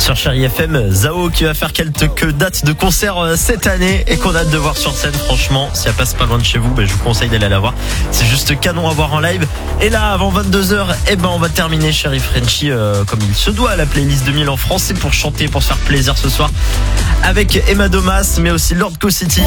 Sur Chérie FM, Zao qui va faire quelques dates de concert cette année et qu'on a hâte de voir sur scène. Franchement, si elle passe pas loin de chez vous, je vous conseille d'aller la voir. C'est juste canon à voir en live. Et là, avant 22h, on va terminer Chérie Frenchy comme il se doit, la playlist 2000 en français pour chanter, pour se faire plaisir ce soir avec Emma Domas, mais aussi Lord Co City.